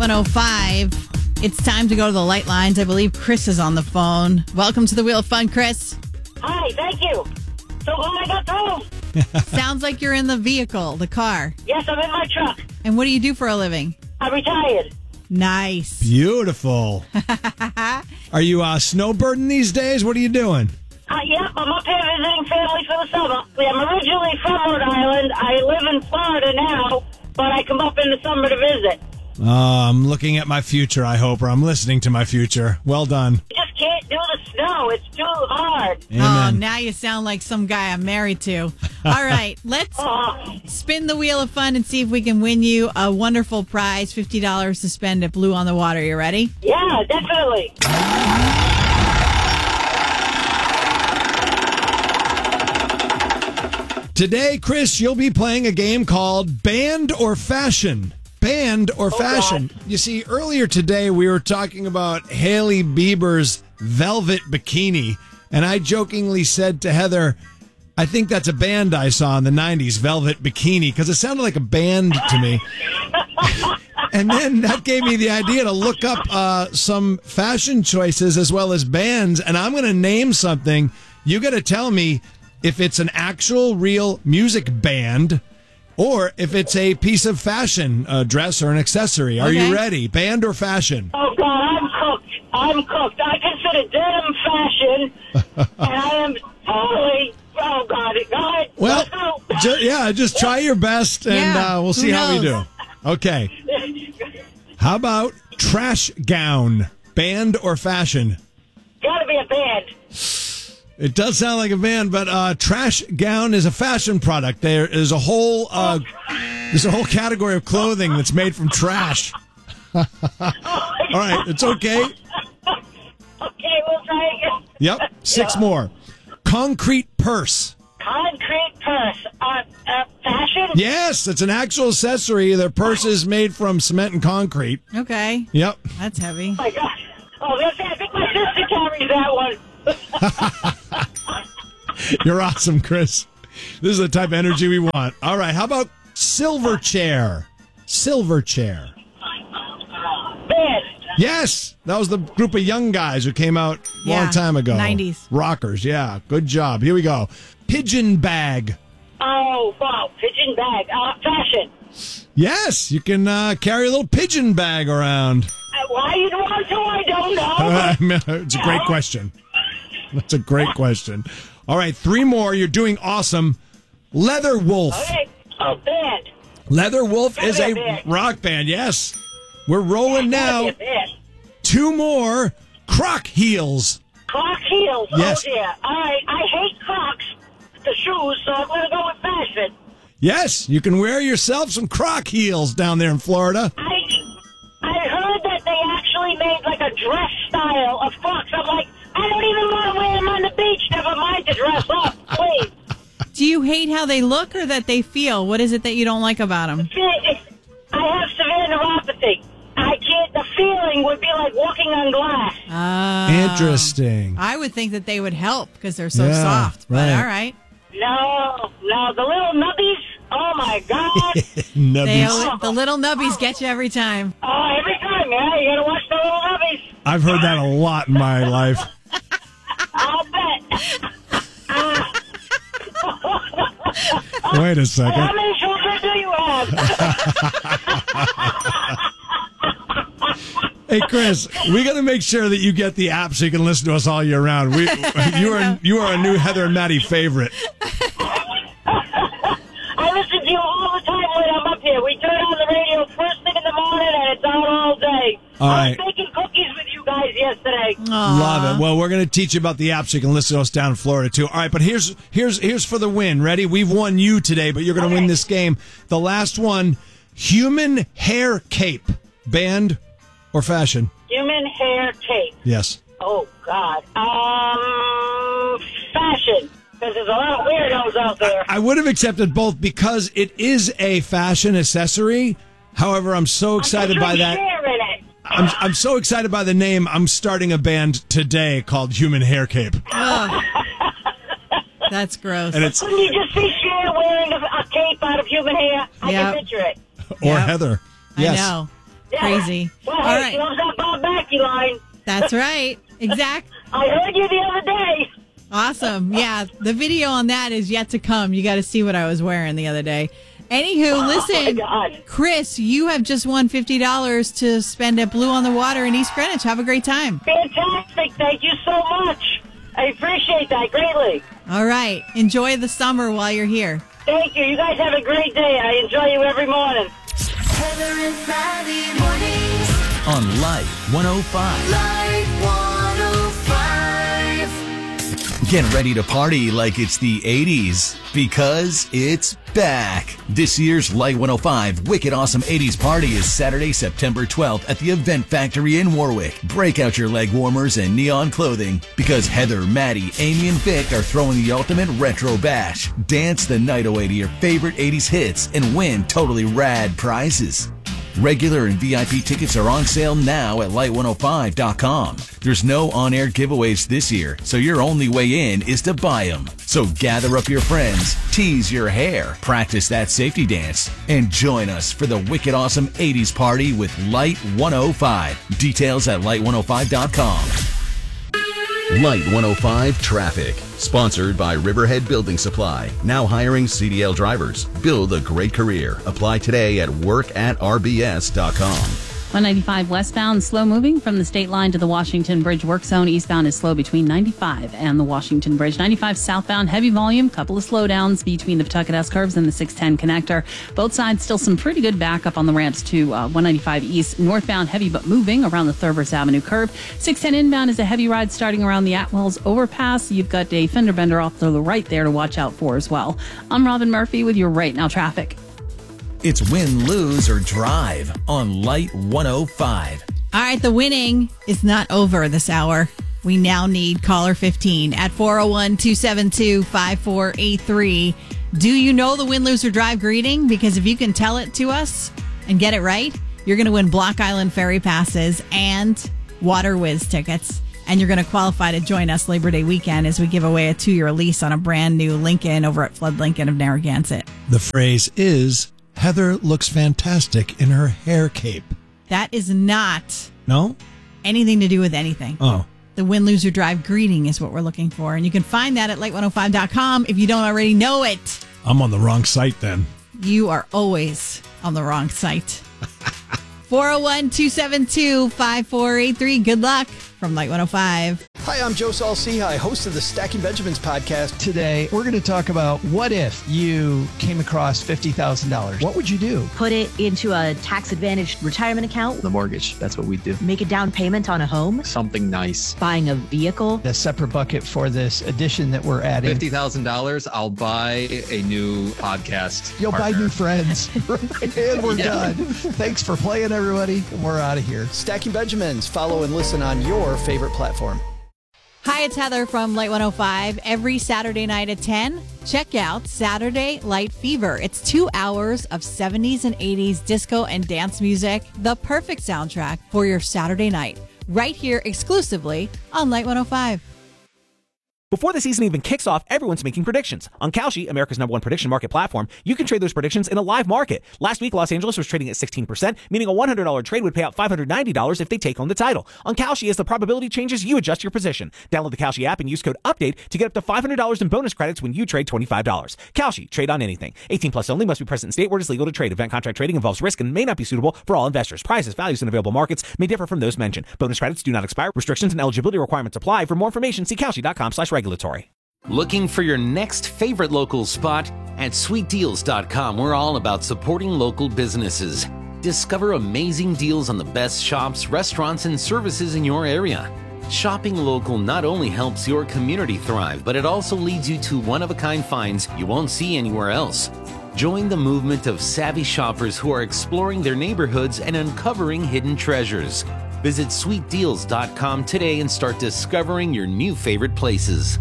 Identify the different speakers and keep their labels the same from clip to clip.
Speaker 1: 105. It's time to go to the light lines. I believe Chris is on the phone. Welcome to the Wheel of Fun, Chris.
Speaker 2: Hi, thank you. So glad I got through.
Speaker 1: Sounds like you're in the vehicle, the car.
Speaker 2: Yes, I'm in my truck.
Speaker 1: And what do you do for a living?
Speaker 2: I'm retired.
Speaker 1: Nice.
Speaker 3: Beautiful. Are you snowbirding these days? What are you doing?
Speaker 2: Yep, I'm up here visiting family for the summer. I'm originally from Rhode Island. I live in Florida now, but I come up in the summer to visit.
Speaker 3: I'm looking at my future, I hope, or I'm listening to my future. Well done.
Speaker 2: You just can't do the snow. It's too hard.
Speaker 3: Amen.
Speaker 1: Oh, now you sound like some guy I'm married to. All right, let's spin the Wheel of Fun and see if we can win you a wonderful prize, $50 to spend at Blue on the Water. You ready?
Speaker 2: Yeah, definitely.
Speaker 3: Today, Chris, you'll be playing a game called Band or Fashion. Band or fashion.
Speaker 2: God.
Speaker 3: You see, earlier today we were talking about Hailey Bieber's velvet bikini, and I jokingly said to Heather, I think that's a band I saw in the 90s, Velvet Bikini, because it sounded like a band to me. And then that gave me the idea to look up some fashion choices as well as bands, and I'm going to name something. You got to tell me if it's an actual, real music band or if it's a piece of fashion, a dress or an accessory. Are you ready? Band or fashion?
Speaker 2: Oh, God, I'm cooked. I consider denim fashion, and I am totally... Oh, God.
Speaker 3: Well, just try your best, and we'll see how we do. Okay. How about trash gown? Band or fashion?
Speaker 2: Gotta be a band.
Speaker 3: It does sound like a band, but trash gown is a fashion product. There is a whole category of clothing that's made from trash. All right, it's okay.
Speaker 2: Okay, we'll try again.
Speaker 3: Yep, 6 more. Concrete purse.
Speaker 2: Concrete purse. Fashion?
Speaker 3: Yes, it's an actual accessory. Their purse is made from cement and concrete.
Speaker 1: Okay.
Speaker 3: Yep.
Speaker 1: That's heavy.
Speaker 2: Oh, my God. Oh, I think my sister carries that one.
Speaker 3: You're awesome, Chris. This is the type of energy we want. All right, how about silver chair? Silver chair.
Speaker 2: Band.
Speaker 3: Yes, that was the group of young guys who came out a long time ago.
Speaker 1: 90s.
Speaker 3: Rockers, yeah. Good job. Here we go. Pigeon bag.
Speaker 2: Oh, wow. Pigeon bag. Fashion.
Speaker 3: Yes, you can carry a little pigeon bag around.
Speaker 2: Why you want to? I don't know.
Speaker 3: It's a great question. That's a great question. All right, 3 more. You're doing awesome. Leather Wolf.
Speaker 2: Okay. Oh, band.
Speaker 3: Leather Wolf is a
Speaker 2: band.
Speaker 3: rock band, yes. We're rolling now.
Speaker 2: Gotta be a band.
Speaker 3: 2 more. Croc heels.
Speaker 2: Croc heels.
Speaker 3: Yes.
Speaker 2: Oh, dear. All right. I hate Crocs, the shoes, so I'm going to go with fashion.
Speaker 3: Yes, you can wear yourself some Croc heels down there in Florida.
Speaker 2: I heard that they actually made like a dress style of Crocs. I'm like, I don't even want to wear them on the beach. Never mind to dress up, please.
Speaker 1: Do you hate how they look or that they feel? What is it that you don't like about them?
Speaker 2: I have severe neuropathy. I can't. The feeling would be like walking on glass.
Speaker 3: Interesting.
Speaker 1: I would think that they would help because they're so
Speaker 3: Yeah,
Speaker 1: soft. But
Speaker 3: right.
Speaker 1: all right.
Speaker 2: No, the little nubbies. Oh my God!
Speaker 3: Nubbies.
Speaker 1: The little nubbies get you every time.
Speaker 2: Oh, every time, yeah. You gotta watch the little nubbies.
Speaker 3: I've heard that a lot in my life.
Speaker 2: I'll bet.
Speaker 3: Wait a second.
Speaker 2: How many children do you have?
Speaker 3: Hey, Chris, we got to make sure that you get the app so you can listen to us all year round. You are a new Heather and Maddie favorite.
Speaker 2: I listen to you all the time when I'm up here. We turn on the radio first thing in the morning, and it's on all day.
Speaker 3: All
Speaker 2: I
Speaker 3: right.
Speaker 2: was baking cookies with you guys yesterday.
Speaker 3: Love it. Well, we're going to teach you about the app so you can listen to us down in Florida, too. All right, but here's for the win. Ready? We've won you today, but you're going to win this game. The last one, human hair cape. Band or fashion?
Speaker 2: Human hair cape.
Speaker 3: Yes.
Speaker 2: Oh, God. Fashion. Because there's a lot of weirdos out there.
Speaker 3: I would have accepted both because it is a fashion accessory. However, I'm so excited by that. I'm so excied by the name. I'm starting a band today called Human Hair Cape.
Speaker 1: That's gross.
Speaker 3: And it's
Speaker 2: Couldn't you just see Cher wearing a cape out of human hair? I can picture it.
Speaker 3: Or Heather. Yes.
Speaker 1: I know.
Speaker 2: Yeah.
Speaker 1: Crazy.
Speaker 2: Well,
Speaker 1: All
Speaker 2: hey,
Speaker 1: right.
Speaker 2: she loves that Bob Mackey line.
Speaker 1: That's right. Exactly.
Speaker 2: I heard you the other day.
Speaker 1: Awesome. Yeah, the video on that is yet to come. You got to see what I was wearing the other day. Anywho, listen,
Speaker 2: God.
Speaker 1: Chris, you have just won $50 to spend at Blue on the Water in East Greenwich. Have a great time.
Speaker 2: Fantastic. Thank you so much. I appreciate that greatly.
Speaker 1: All right. Enjoy the summer while you're here.
Speaker 2: Thank you. You guys have a great day. I enjoy you every morning.
Speaker 4: Heather and Maddie mornings.
Speaker 5: On Light 105.
Speaker 4: Light 105.
Speaker 5: Get ready to party like it's the 80s because it's back. This year's Light 105 Wicked Awesome 80s Party is Saturday, September 12th at the Event Factory in Warwick. Break out your leg warmers and neon clothing because Heather, Maddie, Amy, and Vic are throwing the ultimate retro bash. Dance the night away to your favorite 80s hits and win totally rad prizes. Regular and VIP tickets are on sale now at light105.com. There's no on-air giveaways this year, so your only way in is to buy them. So gather up your friends, tease your hair, practice that safety dance, and join us for the Wicked Awesome 80s Party with Light 105. Details at light105.com.
Speaker 6: Light 105 Traffic. Sponsored by Riverhead Building Supply. Now hiring CDL drivers. Build a great career. Apply today at workatrbs.com.
Speaker 7: 195 westbound, slow moving from the state line to the Washington Bridge work zone. Eastbound is slow between 95 and the Washington Bridge. 95 southbound, heavy volume, couple of slowdowns between the Pawtucket S-curves and the 610 connector. Both sides still some pretty good backup on the ramps to 195 east. Northbound, heavy but moving around the Thurvers Avenue curve. 610 inbound is a heavy ride starting around the Atwells overpass. You've got a fender bender off to the right there to watch out for as well. I'm Robin Murphy with your Right Now traffic.
Speaker 5: It's win, lose, or drive on Light 105.
Speaker 1: All right, the winning is not over this hour. We now need caller 15 at 401-272-5483. Do you know the win, lose, or drive greeting? Because if you can tell it to us and get it right, you're going to win Block Island Ferry passes and Water Whiz tickets. And you're going to qualify to join us Labor Day weekend as we give away a 2-year lease on a brand new Lincoln over at Flood Lincoln of Narragansett.
Speaker 3: The phrase is, Heather looks fantastic in her hair cape.
Speaker 1: That is not
Speaker 3: No?
Speaker 1: anything to do with anything.
Speaker 3: Oh.
Speaker 1: The win, lose, or drive greeting is what we're looking for. And you can find that at light105.com if you don't already know it.
Speaker 3: I'm on the wrong site then.
Speaker 1: You are always on the wrong site. 401-272-5483. Good luck from Light 105.
Speaker 8: Hi, I'm Joe Saul-Sehy, host of the Stacking Benjamins podcast. Today, we're going to talk about what if you came across $50,000? What would you do?
Speaker 9: Put it into a tax-advantaged retirement account.
Speaker 10: The mortgage, that's what we do.
Speaker 9: Make a down payment on a home.
Speaker 10: Something nice.
Speaker 9: Buying a vehicle.
Speaker 8: A separate bucket for this addition that we're adding.
Speaker 10: $50,000, I'll buy a new podcast.
Speaker 8: You'll buy new friends. And we're done. Thanks for playing, everybody. We're out of here. Stacking Benjamins. Follow and listen on your favorite platform.
Speaker 1: Hi, it's Heather from Light 105. Every Saturday night at 10, check out Saturday Light Fever. It's 2 hours of 70s and 80s disco and dance music, the perfect soundtrack for your Saturday night, right here exclusively on Light 105.
Speaker 11: Before the season even kicks off, everyone's making predictions. On Kalshi, America's #1 prediction market platform, you can trade those predictions in a live market. Last week, Los Angeles was trading at 16%, meaning a $100 trade would pay out $590 if they take home the title. On Kalshi, as the probability changes, you adjust your position. Download the Kalshi app and use code UPDATE to get up to $500 in bonus credits when you trade $25. Kalshi, trade on anything. 18 plus only, must be present in state where it is legal to trade. Event contract trading involves risk and may not be suitable for all investors. Prices, values, and available markets may differ from those mentioned. Bonus credits do not expire. Restrictions and eligibility requirements apply. For more information, see kalshi.com/regulatory.
Speaker 5: Looking for your next favorite local spot? At sweetdeals.com, we're all about supporting local businesses. Discover amazing deals on the best shops, restaurants, and services in your area. Shopping local not only helps your community thrive, but it also leads you to one-of-a-kind finds you won't see anywhere else. Join the movement of savvy shoppers who are exploring their neighborhoods and uncovering hidden treasures. Visit sweetdeals.com today and start discovering your new favorite places.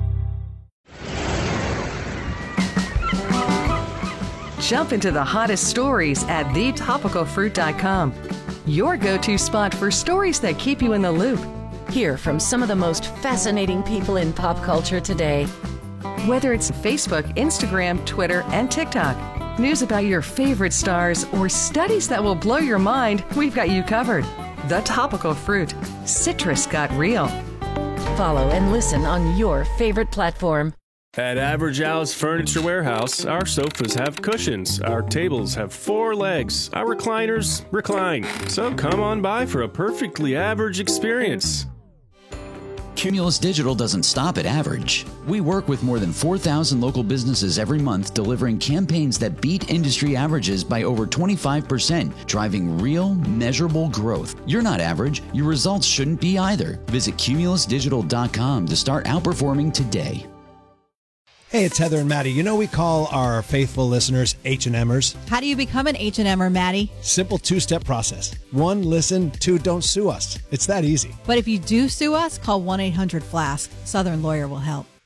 Speaker 12: Jump into the hottest stories at thetopicalfruit.com. Your go-to spot for stories that keep you in the loop.
Speaker 13: Hear from some of the most fascinating people in pop culture today.
Speaker 12: Whether it's Facebook, Instagram, Twitter, and TikTok, news about your favorite stars, or studies that will blow your mind, we've got you covered. The Topical Fruit. Citrus got real.
Speaker 13: Follow and listen on your favorite platform.
Speaker 14: At Average Al's Furniture Warehouse, our sofas have cushions, our tables have 4 legs, our recliners recline. So come on by for a perfectly average experience.
Speaker 15: Cumulus Digital doesn't stop at average. We work with more than 4,000 local businesses every month, delivering campaigns that beat industry averages by over 25%, driving real, measurable growth. You're not average. Your results shouldn't be either. Visit cumulusdigital.com to start outperforming today.
Speaker 3: Hey, it's Heather and Maddie. You know we call our faithful listeners H&Mers?
Speaker 1: How do you become an H&Mer, Maddie?
Speaker 3: Simple 2-step process. 1, listen. 2, don't sue us. It's that easy.
Speaker 1: But if you do sue us, call 1-800-FLASK. Southern Lawyer will help.